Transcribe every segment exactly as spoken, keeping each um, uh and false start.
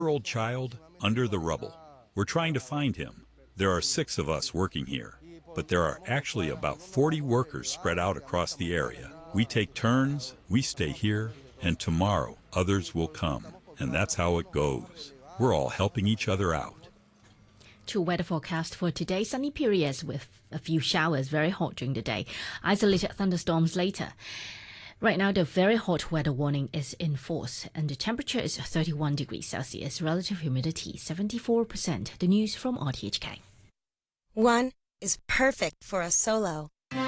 Old child under the rubble. We're trying to find him. There are six of us working here, but there are actually about forty workers spread out across the area. We take turns, we stay here, and tomorrow others will come. And that's how it goes. We're all helping each other out. To weather forecast for today, sunny periods with a few showers, very hot during the day. Isolated thunderstorms later. Right now, the very hot weather warning is in force, and the temperature is thirty-one degrees Celsius, relative humidity seventy-four percent. The news from R T H K. One is perfect for a solo.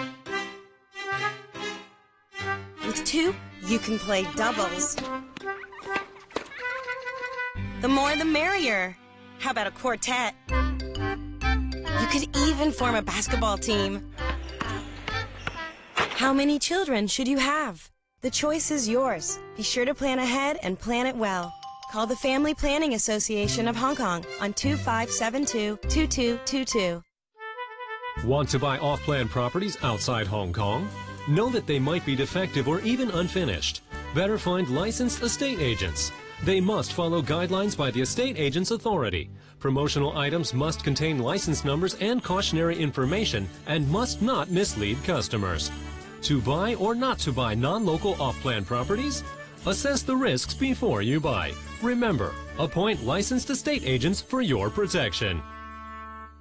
With two, you can play doubles. The more the merrier. How about a quartet? You could even form a basketball team. How many children should you have? The choice is yours. Be sure to plan ahead and plan it well. Call the Family Planning Association of Hong Kong on two five seven two, two two two two. Want to buy off-plan properties outside Hong Kong? Know that they might be defective or even unfinished. Better find licensed estate agents. They must follow guidelines by the Estate Agents Authority. Promotional items must contain license numbers and cautionary information and must not mislead customers. To buy or not to buy non-local off-plan properties? Assess the risks before you buy. Remember, appoint licensed estate agents for your protection.